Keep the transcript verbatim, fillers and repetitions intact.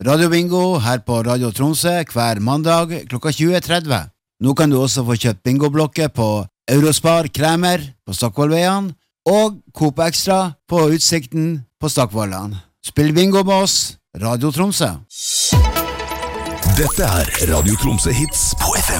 Radio Bingo her på Radio Tromsø hver mandag klokka tjue tretti. Nå kan du også få kjøpt bingoblokker på Eurospar Kremer på Stockvollveien og Coop Extra på Utsikten på Stockvollan. Spill bingo med oss, Radio Tromsø. Dette er Radio Tromsø Hits på F M.